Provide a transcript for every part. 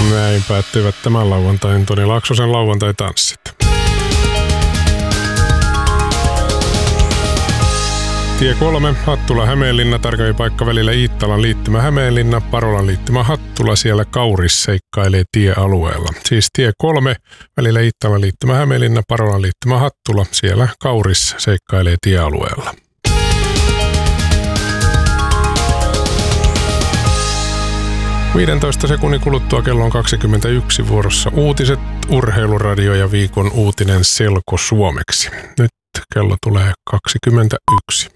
Näin päättyivät tämän lauantain Toni Laaksosen lauantai-tanssit. Tie 3, Hattula-Hämeenlinna, tarkemmin paikka välillä Iittalan liittymä Hämeenlinna, Parolan liittymä Hattula, siellä Kauris seikkailee tiealueella. Siis tie 3, välillä Iittalan liittymä Hämeenlinna, Parolan liittymä Hattula, siellä Kauris seikkailee tiealueella. ...15 sekunnin kuluttua kello on 21 vuorossa uutiset, urheiluradio ja viikon uutinen selko suomeksi. Nyt kello tulee 21.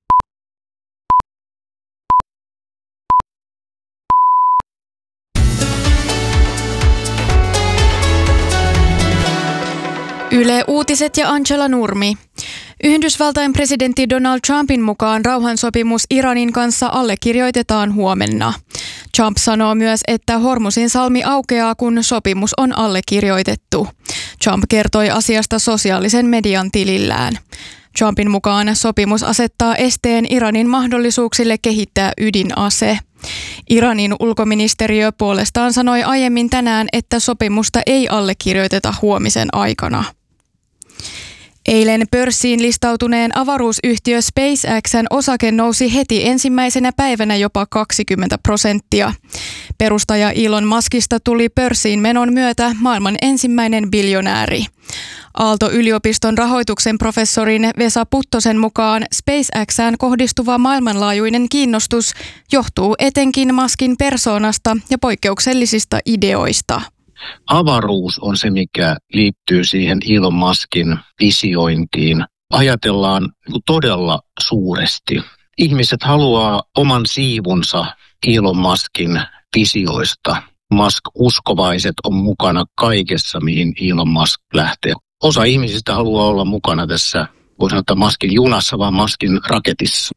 Yle Uutiset ja Angela Nurmi. Yhdysvaltain presidentti Donald Trumpin mukaan rauhansopimus Iranin kanssa allekirjoitetaan huomenna. Trump sanoo myös, että Hormuzin salmi aukeaa, kun sopimus on allekirjoitettu. Trump kertoi asiasta sosiaalisen median tilillään. Trumpin mukaan sopimus asettaa esteen Iranin mahdollisuuksille kehittää ydinase. Iranin ulkoministeriö puolestaan sanoi aiemmin tänään, että sopimusta ei allekirjoiteta huomisen aikana. Eilen pörssiin listautuneen avaruusyhtiö SpaceX:n osake nousi heti ensimmäisenä päivänä jopa 20%. Perustaja Elon Muskista tuli pörssiin menon myötä maailman ensimmäinen biljonääri. Aalto-yliopiston rahoituksen professorin Vesa Puttosen mukaan SpaceX:ään kohdistuva maailmanlaajuinen kiinnostus johtuu etenkin Muskin persoonasta ja poikkeuksellisista ideoista. Avaruus on se, mikä liittyy siihen Elon Muskin visiointiin. Ajatellaan todella suuresti. Ihmiset haluaa oman siivunsa Elon Muskin visioista. Musk-uskovaiset on mukana kaikessa, mihin Elon Musk lähtee. Osa ihmisistä haluaa olla mukana tässä, voi sanoa, Muskin junassa, vaan Muskin raketissa.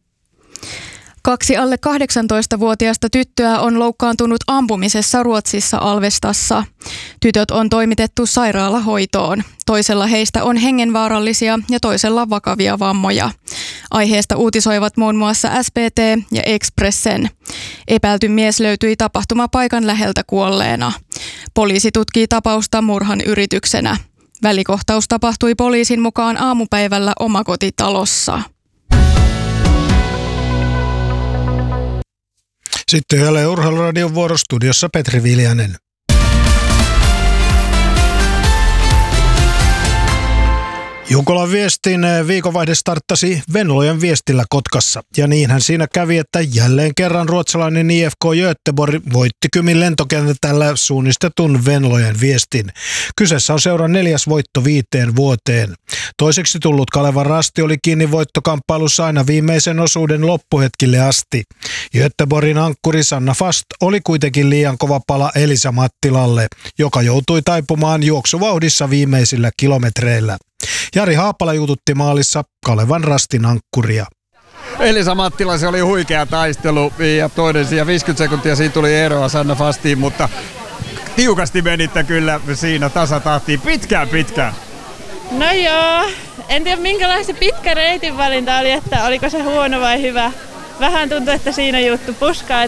2 alle 18-vuotiaista tyttöä on loukkaantunut ampumisessa Ruotsissa Alvestassa. Tytöt on toimitettu sairaalahoitoon. Toisella heistä on hengenvaarallisia ja toisella vakavia vammoja. Aiheesta uutisoivat muun muassa SPT ja Expressen. Epäilty mies löytyi tapahtumapaikan läheltä kuolleena. Poliisi tutkii tapausta murhan yrityksenä. Välikohtaus tapahtui poliisin mukaan aamupäivällä omakotitalossa. Sitten jälleen Urheiluradion vuorostudiossa Petri Viljanen. Jukolan viestin viikonvaihde starttasi Venlojen viestillä Kotkassa. Ja niinhän siinä kävi, että jälleen kerran ruotsalainen IFK Göteborg voitti Kymin lentokentällä suunnistetun Venlojen viestin. Kyseessä on seuran 4. voitto 5 vuoteen. Toiseksi tullut Kalevan Rasti oli kiinni voittokamppailussa aina viimeisen osuuden loppuhetkille asti. Göteborgin ankkuri Sanna Fast oli kuitenkin liian kova pala Elisa Mattilalle, joka joutui taipumaan juoksuvauhdissa viimeisillä kilometreillä. Jari Haapala jututti maalissa Kalevan Rastin ankkuria. Elisa Mattila, se oli huikea taistelu ja toinen ja 50 sekuntia siitä tuli eroa Sanna Fastiin, mutta tiukasti menitte kyllä siinä tasatahtiin pitkään. No joo, en tiedä minkälainen se pitkä reitin valinta oli, että oliko se huono vai hyvä. Vähän tuntui, että siinä juttu puskaa,